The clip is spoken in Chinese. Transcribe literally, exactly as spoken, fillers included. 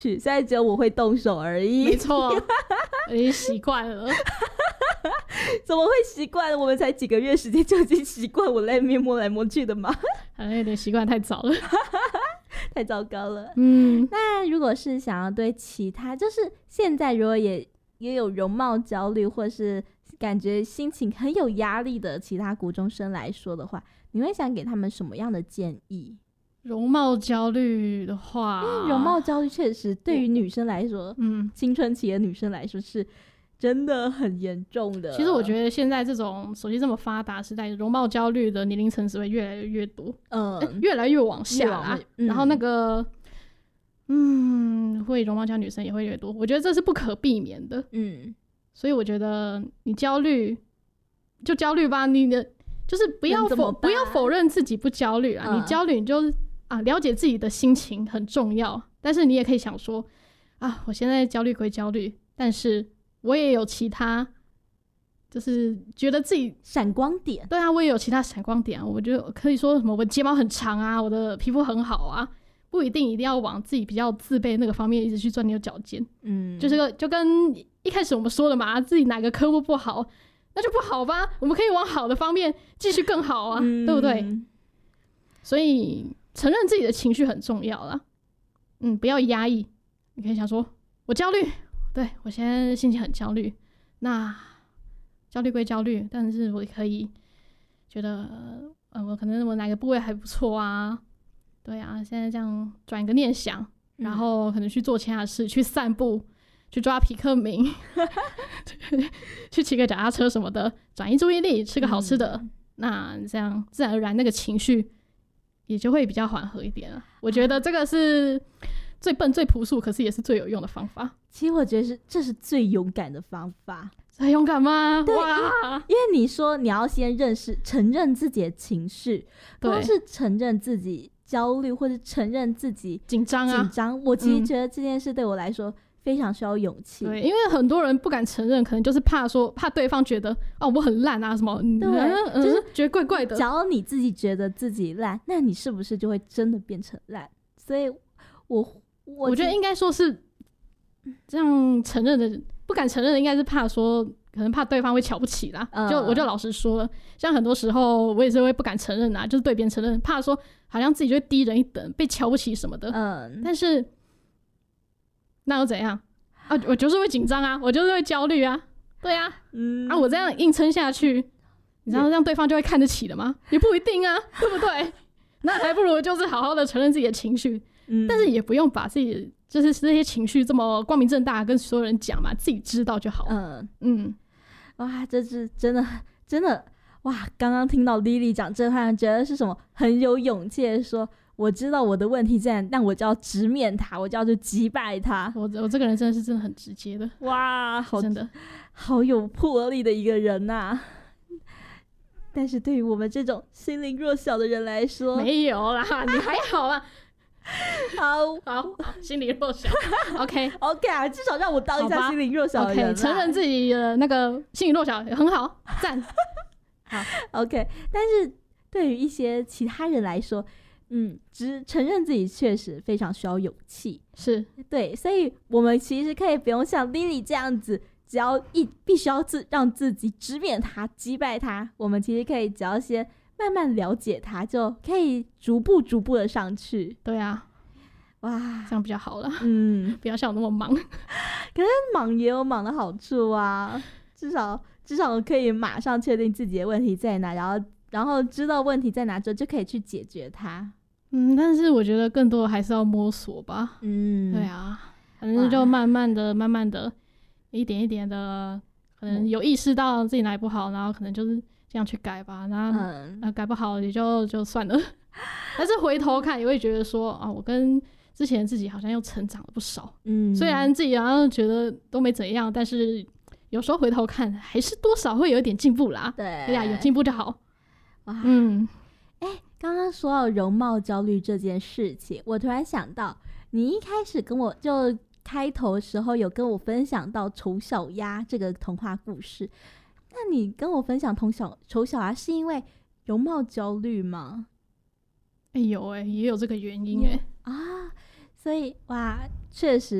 现在只有我会动手而已。 没错，我已经习惯了。 怎么会习惯？我们才几个月时间就已经习惯我在那边摸来摸去的吗？ 好像有点习惯太早了。 太糟糕了。 嗯， 那如果是想要对其他，就是现在如果也也有容貌焦虑，或是感觉心情很有压力的其他国中生来说的话，你会想给他们什么样的建议？ 容貌焦虑的话， 因为容貌焦虑确实对于女生来说， 嗯， 青春期的女生来说是真的很严重的。 其实我觉得现在这种手机这么发达时代，容貌焦虑的年龄层只会越来越多，嗯、欸，越来越往下啦。嗯、然后那个，嗯，会容貌焦虑女生也会越多，我觉得这是不可避免的。嗯，所以我觉得你焦虑就焦虑吧，你的就是不要否不要否认自己不焦虑啊，嗯、你焦虑你就啊了解自己的心情很重要，但是你也可以想说啊，我现在焦虑归焦虑，但是我也有其他，就是觉得自己闪光点。 对啊，我也有其他闪光点啊。我觉得可以说什么，我睫毛很长啊，我的皮肤很好啊，不一定一定要往自己比较自卑那个方面一直去钻牛角尖。嗯，就是个就跟一开始我们说的嘛，自己哪个科目不好，那就不好吧。我们可以往好的方面继续更好啊，嗯、对不对？所以承认自己的情绪很重要啦。嗯，不要压抑。你可以想说，我焦虑。对，我现在心情很焦虑，那焦虑归焦虑，但是我可以觉得，呃，我可能我哪个部位还不错啊，对啊，现在这样转一个念想，然后可能去做其他事，去散步，去抓皮克明，去骑个脚踏车什么的，转移注意力，吃个好吃的，嗯、那这样自然而然那个情绪也就会比较缓和一点了。我觉得这个是最笨最朴素，可是也是最有用的方法。 其实我觉得是这是最勇敢的方法。 很勇敢吗？ 对，哇！因为你说你要先认识、承认自己的情绪，光是承认自己焦虑，或者承认自己紧张啊， 紧张。我其实觉得这件事对我来说非常需要勇气。 对，因为很多人不敢承认，可能就是怕说，怕对方觉得哦我很烂啊什么， 对， 嗯、就是觉得怪怪的。 只要你自己觉得自己烂，那你是不是就会真的变成烂？所以我，我我觉得应该说是。这样承认的，不敢承认的应该是怕说，可能怕对方会瞧不起啦。嗯、就我就老实说了，像很多时候我也是会不敢承认啊，就是对别人承认，怕说好像自己就会低人一等，被瞧不起什么的。嗯，但是那又怎样啊？我就是会紧张啊，我就是会焦虑啊，对啊，嗯啊，我这样硬撑下去，你知道让对方就会看得起的吗？也不一定啊，对不对？那还不如就是好好的承认自己的情绪，嗯、但是也不用把自己。就是这些情绪这么光明正大跟所有人讲嘛，自己知道就好。嗯嗯，哇，这是真的真的哇！刚刚听到 Lily 讲这话，觉得是什么很有勇气的说，我知道我的问题在哪，但我就要直面它，我就要去击败它。 我我这个人真的是真的很直接的， 哇，好真的好有魄力的一个人呐、啊。但是对于我们这种心灵弱小的人来说， 没有啦，你还好啦。 好好好，心理弱小 ，OK OK 啊，至少让我当一下心理弱小的人、啊 okay, 承认自己的那个心理弱小很好，赞。好 OK， 但是对于一些其他人来说，嗯，只承认自己确实非常需要勇气， 是对，所以我们其实可以不用像 Lily 这样子，只要一必须要自让自己直面他、击败他，我们其实可以只要先。慢慢了解它，就可以逐步逐步的上去。 对啊， 哇， 这样比较好了。嗯，不要像我那么忙。 可是忙也有忙的好处啊，至少至少可以马上确定自己的问题在哪，然后然后知道问题在哪之后就可以去解决它。 嗯，但是我觉得更多的还是要摸索吧。嗯，对啊，反正就慢慢的、慢慢的，一点一点的，可能有意识到自己哪里不好，然后可能就是。这样去改吧，然后、嗯呃、改不好也就就算了。但是回头看也会觉得说啊，我跟之前自己好像又成长了不少。嗯，虽然自己好像觉得都没怎样，但是有时候回头看还是多少会有一点进步啦。 对， 对呀、啊，有进步就好。 哇，嗯，哎、欸，刚刚说到容貌焦虑这件事情，我突然想到，你一开始跟我就开头的时候有跟我分享到丑小鸭这个童话故事。那你跟我分享同小丑小鸭是因为容貌焦虑吗？ 哎、欸、有哎、欸，也有这个原因哎、欸、 啊，所以哇， 确实